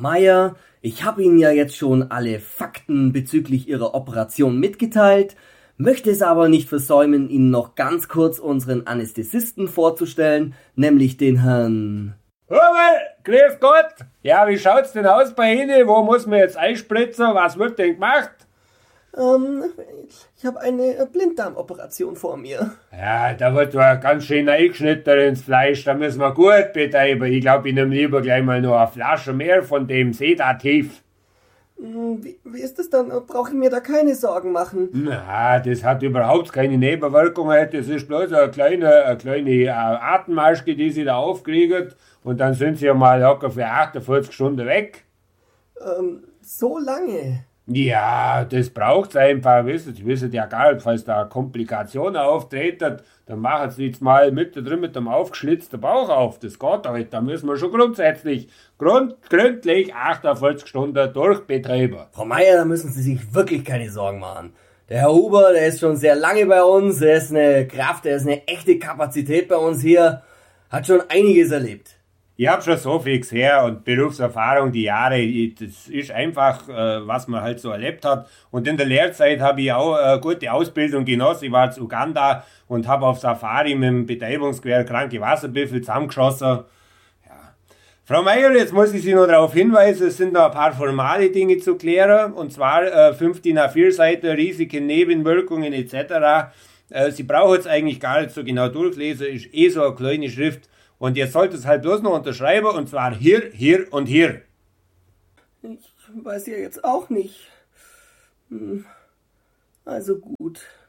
Meier, ich habe Ihnen ja jetzt schon alle Fakten bezüglich Ihrer Operation mitgeteilt, möchte es aber nicht versäumen, Ihnen noch ganz kurz unseren Anästhesisten vorzustellen, nämlich den Herrn... Hummel, grüß Gott! Ja, wie schaut's denn aus bei Ihnen? Wo muss man jetzt einspritzen? Was wird denn gemacht? Ich habe eine Blinddarmoperation vor mir. Ja, da wird ja ganz schön eingeschnitten ins Fleisch. Da müssen wir gut betreiben. Ich glaube, ich nehme lieber gleich mal noch eine Flasche mehr von dem Sedativ. Wie ist das dann? Brauche ich mir da keine Sorgen machen? Na, das hat überhaupt keine Nebenwirkungen. Das ist bloß eine kleine Atemmaske, die Sie da aufkriegen. Und dann sind Sie ja mal locker für 48 Stunden weg. So lange? Ja, das braucht's einfach, Sie wissen ja gar nicht, falls da Komplikationen auftreten, dann machen Sie jetzt mal mittendrin mit dem aufgeschlitzten Bauch auf. Das geht halt, da müssen wir schon grundsätzlich, gründlich 48 Stunden durchbetreiben. Frau Meier, da müssen Sie sich wirklich keine Sorgen machen. Der Herr Huber, der ist schon sehr lange bei uns, er ist eine Kraft, er ist eine echte Kapazität bei uns hier, hat schon einiges erlebt. Ich habe schon so viel gesehen und Berufserfahrung, die Jahre, das ist einfach, was man halt so erlebt hat. Und in der Lehrzeit habe ich auch eine gute Ausbildung genossen. Ich war in Uganda und habe auf Safari mit dem Betreibungsgewehr kranke Wasserbüffel zusammengeschossen. Ja. Frau Meier, jetzt muss ich Sie noch darauf hinweisen, es sind noch ein paar formale Dinge zu klären. Und zwar 5 DIN A4 Seiten, Risiken, Nebenwirkungen etc. Sie brauchen jetzt eigentlich gar nicht so genau durchlesen, ist so eine kleine Schrift. Und ihr sollt es halt bloß noch unterschreiben, und zwar hier, hier und hier. Ich weiß ja jetzt auch nicht. Also gut.